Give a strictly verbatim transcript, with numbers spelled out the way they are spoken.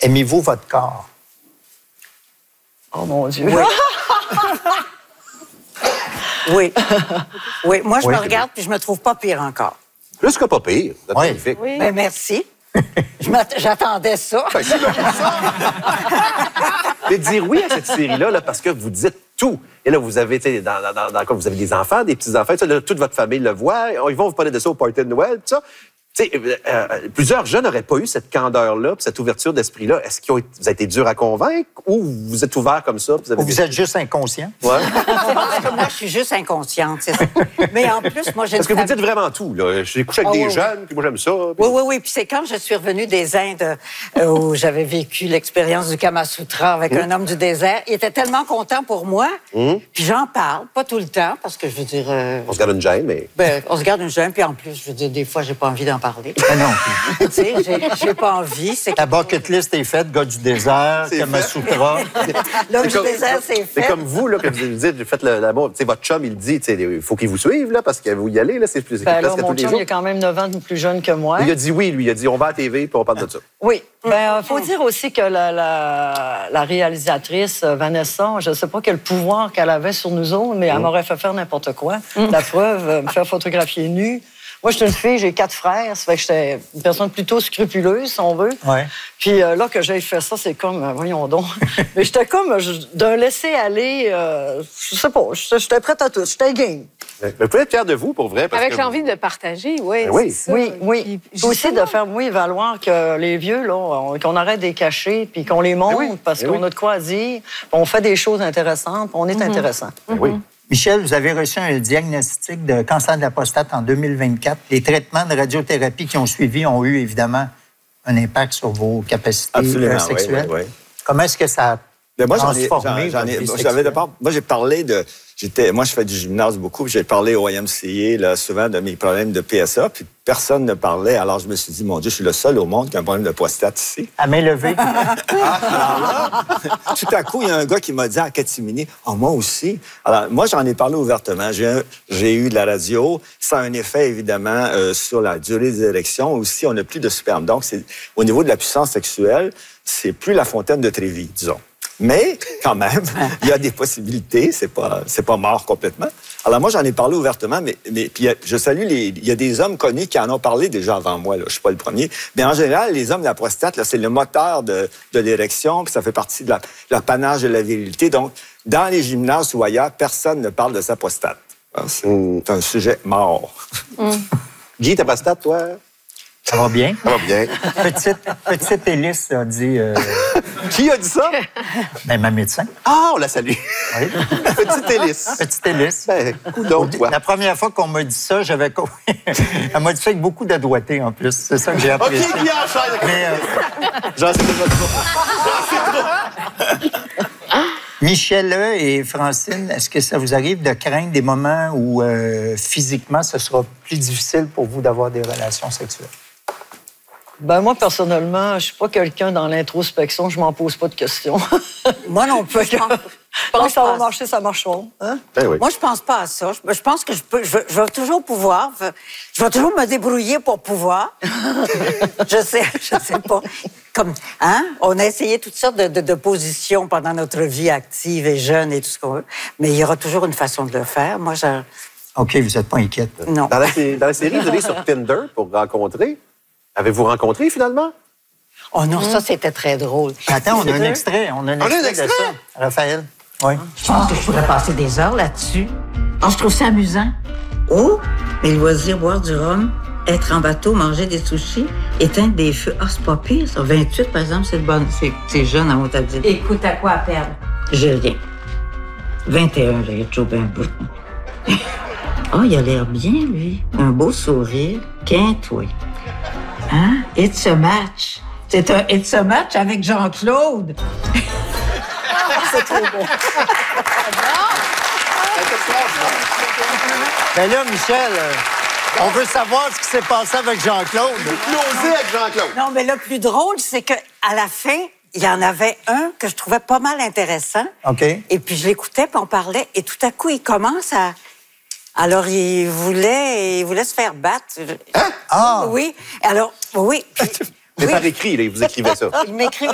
Aimez-vous votre corps? Oh mon Dieu. Oui. Oui. Oui. Moi, je Oui. me regarde puis je me trouve pas pire encore. Plus que pas pire. C'est Oui. magnifique. Oui. Ben, merci. Je m'att- J'attendais ça. Ben, c'est comme ça. Mais de dire oui à cette série-là, là, parce que vous dites tout. Et là, vous avez, tu sais, dans, dans, dans, dans- vous avez des enfants, des petits-enfants, ça, là, toute votre famille le voit. Ils vont vous parler de ça au party de Noël, tout ça. Tu sais, euh, euh, plusieurs jeunes n'auraient pas eu cette candeur-là, puis cette ouverture d'esprit-là. Est-ce que vous avez été dur à convaincre ou vous êtes ouvert comme ça? Puis vous, avez Ou vous êtes juste inconscient? Ouais. Je pense que moi, je suis juste inconsciente, c'est ça. Mais en plus, moi, j'ai Parce que une vous dites famille- vraiment tout. Là. J'ai couché avec Ah, des oui, jeunes, puis moi, j'aime ça. puis- Oui, oui, oui. Puis c'est quand je suis revenue des Indes euh, où j'avais vécu l'expérience du Kama Sutra avec un homme du désert. Il était tellement content pour moi. Puis j'en parle, pas tout le temps, parce que je veux dire... euh, On se garde une gêne, mais... ben, on se garde une gêne, puis en plus, je veux dire, des fois, j'ai pas envie d'en parler. Ah non. Tu sais, j'ai- j'ai pas envie. C'est que La bucket list est faite, gars du désert, C'est Kama fait. Sutra. l'homme du comme- désert, c'est C'est fait. comme vous, là, que vous dites, vous faites le- l'amour. Tu sais, votre chum, il dit, tu sais, il faut qu'il vous suive, là, parce que vous y allez, là, c'est plus c'est Ben presque alors, tous mon les chum, jours. il est quand même neuf ans de plus jeune que moi. Il a dit oui, lui. Il a dit, on va à la T V, puis on parle de ça. Oui. Ben, il faut dire aussi que la, la, la réalisatrice, euh, Vanessa, je ne sais pas quel pouvoir qu'elle avait sur nous autres, mais elle m'aurait fait faire n'importe quoi. La preuve, euh, me faire photographier nue. Moi, je suis une fille, j'ai quatre frères, ça fait que j'étais une personne plutôt scrupuleuse, si on veut. Ouais. Puis euh, là, que j'ai fait ça, c'est comme, euh, voyons donc. Mais j'étais comme euh, je- d'un laisser-aller, euh, je sais pas, j'étais j'étais prête à tout, j'étais game. Mais vous pouvez être fier de vous, pour vrai. Parce Avec que l'envie de partager, oui. Ben oui. c'est ça. Oui, oui. Puis, Puis aussi de faire, oui, valoir que les vieux, là, on- qu'on arrête de les cacher, puis qu'on les montre, oui, parce ben qu'on oui. a de quoi dire, puis on fait des choses intéressantes, puis on est intéressant. Ben oui. Michel, vous avez reçu un diagnostic de cancer de la prostate en deux mille vingt-quatre. Les traitements de radiothérapie qui ont suivi ont eu évidemment un impact sur vos capacités Absolument, euh, oui, sexuelles. oui, oui. Comment est-ce que ça a Mais moi, j'en ai, transformé j'en- j'en ai- votre vie j'avais sexuelle? d'abord- moi, j'ai parlé de, j'étais, moi, je fais du gymnase beaucoup, puis j'ai parlé au Y M C A, là, souvent de mes problèmes de P S A, puis personne ne parlait, alors je me suis dit, mon Dieu, je suis le seul au monde qui a un problème de prostate ici. À main levée. Tout à coup, il y a un gars qui m'a dit à Catimini, « Ah, moi aussi. » Alors, moi, j'en ai parlé ouvertement. J'ai, un- j'ai eu de la radio. Ça a un effet, évidemment, euh, sur la durée des érections. Aussi, on n'a plus de sperme. Donc, c'est, au niveau de la puissance sexuelle, c'est plus la fontaine de Trévi, disons. Mais, quand même, il y a des possibilités. C'est pas, c'est pas mort complètement. Alors, moi, j'en ai parlé ouvertement, mais, mais puis, je salue les... Il y a des hommes connus qui en ont parlé déjà avant moi, là. Je suis pas le premier. Mais en général, les hommes de la prostate, là, c'est le moteur de, de l'érection, puis ça fait partie de la, leur panache de la virilité. Donc, dans les gymnases ou ailleurs, personne ne parle de sa prostate. Alors, C'est c'est un sujet mort. Guy, ta prostate, toi? Ça va bien? Ça va bien. Petite, petite hélice, a dit euh, Qui a dit ça? ben, ma médecin. Ah, on la salue. Oui. Petite hélice. Petite hélice. Ben, coudonc, toi. La première fois qu'on m'a dit ça, j'avais... co- Elle m'a dit ça avec beaucoup de doigté, en plus. C'est ça que j'ai OK, apprécié. Guy, enchaîne. Mais, euh, J'en sais déjà trop. Michel et Francine, est-ce que ça vous arrive de craindre des moments où euh, physiquement, ce sera plus difficile pour vous d'avoir des relations sexuelles? Ben moi, personnellement, je suis pas quelqu'un dans l'introspection, je m'en pose pas de questions. Moi non plus. Je pense, Je pense que ça va marcher, ça marchera. Hein? Ben oui. Moi, je pense pas à ça. Je, je pense que je peux, je, je vais toujours pouvoir, je vais toujours me débrouiller pour pouvoir. je sais, je sais pas. Comme, hein? On a essayé toutes sortes de, de, de positions pendant notre vie active et jeune et tout ce qu'on veut. Mais il y aura toujours une façon de le faire. Moi, je, OK, vous n'êtes pas inquiète. non. Dans la, sé- dans la série, vous allez sur Tinder pour rencontrer. Avez-vous rencontré, finalement? Oh non, ça, c'était très drôle. Attends, on a un extrait. On a un On a un extrait, de extrait? ça. Raphaël? Oui. Je pense que je pourrais passer des heures là-dessus. Oh, je trouve ça amusant. Oh, mes loisirs, boire du rhum, être en bateau, manger des sushis, éteindre des feux. Ah, c'est pas pire, ça. vingt-huit, par exemple, c'est bon. C'est, c'est jeune à mon tablier. Écoute, à quoi à perdre? J'ai rien. vingt et un, là, il est toujours bien beau. Oh, il a l'air bien, lui. Un beau sourire. Quintoué. Hein? It's a match. C'est un It's a match avec Jean-Claude. C'est trop beau. Ben là, Michel, euh, on veut savoir ce qui s'est passé avec Jean-Claude. Closé avec Jean-Claude. Non, mais le plus drôle, c'est qu'à la fin, il y en avait un que je trouvais pas mal intéressant. OK. Et puis je l'écoutais, puis on parlait, et tout à coup, il commence à... Alors, il voulait, il voulait se faire battre. Ah! Oui. Alors, oui. Puis, C'est oui. par écrit, là, vous écrivez ça. Il m'écrit